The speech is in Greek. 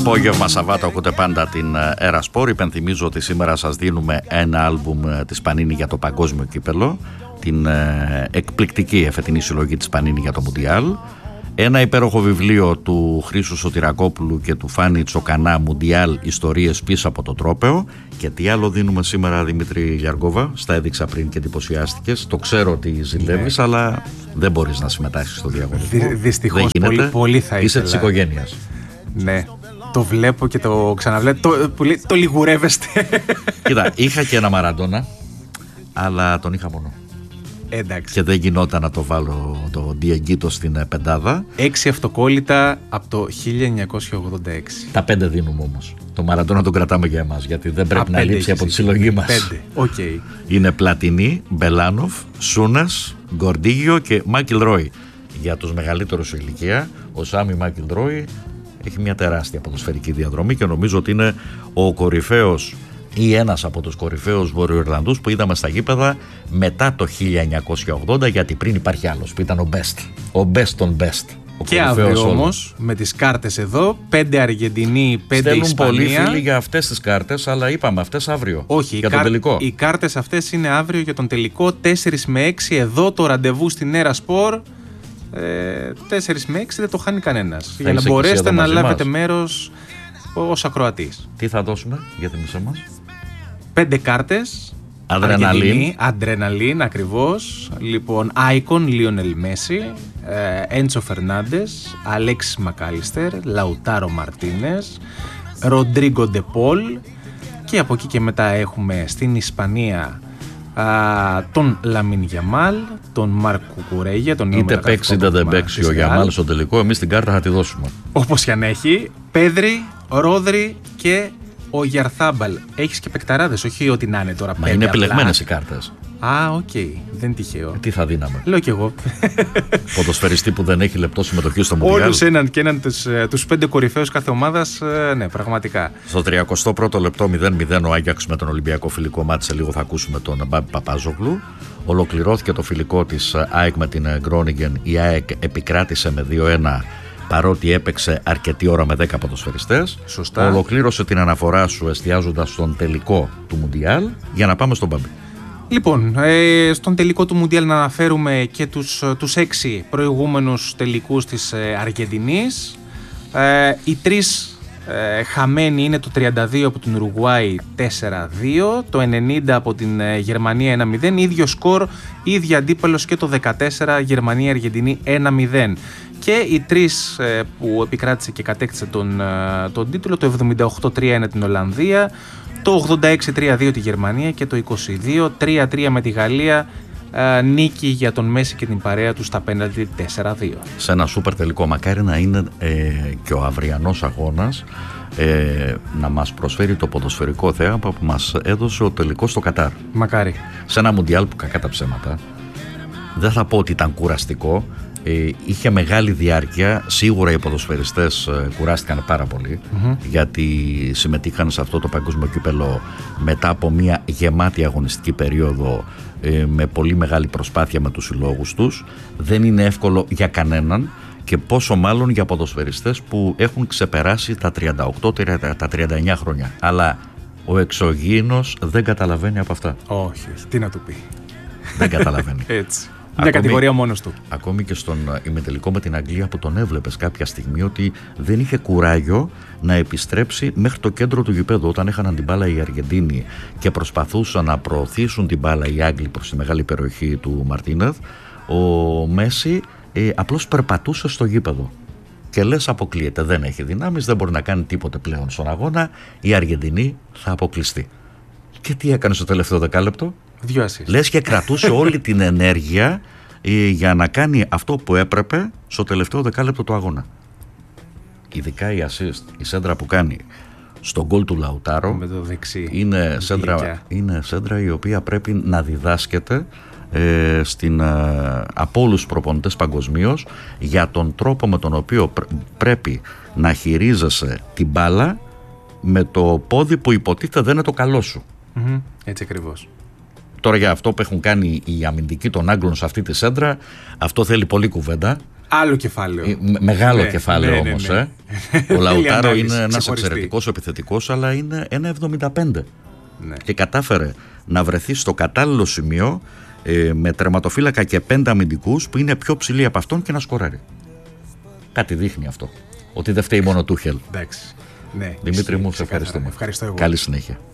απόγευμα Σαββάτο ακούτε πάντα την Έρα Σπορ. Υπενθυμίζω ότι σήμερα σας δίνουμε ένα άλμπουμ της Πανίνη για το παγκόσμιο κύπελο, την εκπληκτική εφετινή συλλογή της Πανίνη για το Μουντιάλ, ένα υπέροχο βιβλίο του Χρήσου Σωτηρακόπουλου και του Φάνη Τσοκανά, Μουντιάλ, ιστορίες πίσω από το τρόπαιο. Και τι άλλο δίνουμε σήμερα, Δημήτρη Γιαργόβα? Στα έδειξα πριν και εντυπωσιάστηκες. Το ξέρω ότι ζηλεύεις, αλλά δεν μπορείς να συμμετάσχεις στο διαγωνισμό. Δυστυχώς, πολύ θα ήθελα. Είσαι της οικογένειας. Ναι, το βλέπω και το ξαναβλέπω. Το λιγουρεύεστε. Κοίτα, είχα και ένα Μαραντόνα, αλλά τον είχα μόνο. Εντάξει. Και δεν γινόταν να το βάλω το Διεγκίτο στην πεντάδα. 6 αυτοκόλλητα από το 1986. Τα 5 δίνουμε όμως. Το Μαραντόνα τον κρατάμε για εμάς, γιατί δεν πρέπει να λείψει από τη συλλογή μας. 5, okay. Είναι Πλατινί, Μπελάνοφ, Σούνας, Γκορντίγιο και Μάκιλ Ρόι. Για τους μεγαλύτερους σε ηλικία, ο Σάμι Μάκιλ Ρόι έχει μια τεράστια ποδοσφαιρική διαδρομή και νομίζω ότι είναι ο κορυφαίος ή ένας από τους κορυφαίους Βορειοϊρλανδούς που είδαμε στα γήπεδα μετά το 1980, γιατί πριν υπάρχει άλλος που ήταν ο best των best. Και αύριο όμως με τις κάρτες εδώ, 5 Αργεντινή, 5 Ισπανία. Ισπανία. Πολλοί φίλοι για αυτές τις κάρτες, αλλά είπαμε αυτές αύριο. Όχι, για τον τελικό. Οι κάρτες αυτές είναι αύριο για τον τελικό, 4 με 6 εδώ το ραντεβού στην Έρα Σπορ. 4 με 6 δεν το χάνει κανένας. Για να μπορέσετε να λάβετε μέρος ως ακροατής. Τι θα δώσουμε για θυμίσέ μας? 5 κάρτες. Αντρεναλίν ακριβώς. Λοιπόν, Άικον, Λίονελ Μέση, Έντσο Φερνάντες, Αλέξης Μακάλιστερ, Λαουτάρο Μαρτίνες, Ροντρίγκο Ντεπόλ. Και από εκεί και μετά έχουμε στην Ισπανία τον Λαμίν Γιαμάλ, τον Μάρκ Κουκουρέγια, τον είτε παίξει είτε δεν παίξει ο Γιαμάλ στο τελικό, εμείς την κάρτα θα τη δώσουμε. Όπως και αν έχει. Πέδρη, Ρόδρι και ο Γιαρθάμπαλ. Έχεις και παικταράδες, όχι ότι να είναι τώρα. Μα είναι επιλεγμένες οι κάρτες. Οκ. Δεν είναι τυχαίο. Τι θα δίναμε? Λέω κι εγώ. Ποδοσφαιριστή που δεν έχει λεπτό συμμετοχή στο Μουντιάλ. Όλους έναν και έναν τους 5 κορυφαίους κάθε ομάδας, ναι, πραγματικά. Στο 31ο λεπτό 0-0 ο Άγιαξ με τον Ολυμπιακό φιλικό μάτι. Σε λίγο θα ακούσουμε τον Μπάμπη Παπάζογλου. Ολοκληρώθηκε το φιλικό της ΑΕΚ με την Γκρόνιγκεν. Η ΑΕΚ επικράτησε με 2-1. Παρότι έπαιξε αρκετή ώρα με 10 ποδοσφαιριστές. Σωστά. Ολοκλήρωσε την αναφορά σου εστιάζοντας στον τελικό του Μουντιάλ, για να πάμε στον Μπάμπη. Λοιπόν, στον τελικό του Μουντιάλ να αναφέρουμε και τους 6 προηγούμενους τελικούς της Αργεντινής. Οι 3 χαμένοι είναι το 32 από την Ουρουγουάη 4-2, το 90 από την Γερμανία 1-0, ίδιο σκορ, ίδια αντίπαλος και το 14 Γερμανία-Αργεντινή 1-0. Και οι 3 που επικράτησε και κατέκτησε τον τίτλο, το 78-3 είναι την Ολλανδία, το 86-3-2 τη Γερμανία και το 22-3-3 με τη Γαλλία. Νίκη για τον Μέση και την παρέα του στα πέναλτι 4-2. Σε ένα σούπερ τελικό. Μακάρι να είναι και ο αυριανός αγώνας να μας προσφέρει το ποδοσφαιρικό θέαμα που μας έδωσε ο τελικός στο Κατάρ. Μακάρι. Σε ένα Μουντιάλ που, κακά τα ψέματα, δεν θα πω ότι ήταν κουραστικό, είχε μεγάλη διάρκεια. Σίγουρα οι ποδοσφαιριστές κουράστηκαν πάρα πολύ, γιατί συμμετείχαν σε αυτό το παγκόσμιο κύπελο μετά από μια γεμάτη αγωνιστική περίοδο, με πολύ μεγάλη προσπάθεια με τους συλλόγους τους. Δεν είναι εύκολο για κανέναν, και πόσο μάλλον για ποδοσφαιριστές που έχουν ξεπεράσει τα 38, τα 39 χρόνια. Αλλά ο εξωγήινος δεν καταλαβαίνει από αυτά. Όχι, τι να του πει. Δεν καταλαβαίνει. Έτσι. Μια κατηγορία μόνος του. Ακόμη και στον ημιτελικό με την Αγγλία, που τον έβλεπες κάποια στιγμή ότι δεν είχε κουράγιο να επιστρέψει μέχρι το κέντρο του γηπέδου. Όταν έχαναν την μπάλα οι Αργεντίνοι και προσπαθούσαν να προωθήσουν την μπάλα οι Άγγλοι προς τη μεγάλη περιοχή του Μαρτίνεθ, ο Μέση απλώς περπατούσε στο γήπεδο. Και λες, αποκλείεται, δεν έχει δυνάμεις, δεν μπορεί να κάνει τίποτε πλέον στον αγώνα, η Αργεντινή θα αποκλειστεί. Και τι έκανε στο τελευταίο δεκάλεπτο? 2 assist. Λες και κρατούσε όλη την ενέργεια για να κάνει αυτό που έπρεπε στο τελευταίο δεκάλεπτο του αγώνα. Ειδικά η assist, η σέντρα που κάνει στον γκολ του Λαουτάρο, με το δεξί, είναι σέντρα η οποία πρέπει να διδάσκεται από όλους τους προπονητές παγκοσμίως, για τον τρόπο με τον οποίο πρέπει να χειρίζεσαι την μπάλα με το πόδι που υποτίθεται δεν είναι το καλό σου. Έτσι ακριβώς. Τώρα για αυτό που έχουν κάνει οι αμυντικοί των Άγγλων σε αυτή τη σέντρα, αυτό θέλει πολλή κουβέντα. Άλλο κεφάλαιο. Μεγάλο κεφάλαιο όμως. Ο Λαουτάρο είναι ένας εξαιρετικός επιθετικός, αλλά είναι 1,75. Ναι. Και κατάφερε να βρεθεί στο κατάλληλο σημείο με τερματοφύλακα και 5 αμυντικούς που είναι πιο ψηλοί από αυτόν και να σκοράρει. Κάτι δείχνει αυτό. Ότι δεν φταίει μόνο Τούχελ. Εντάξει. Ναι, Δημήτρη μου, σε ευχαριστούμε. Ευχαριστώ εγώ. Καλή συνέχεια.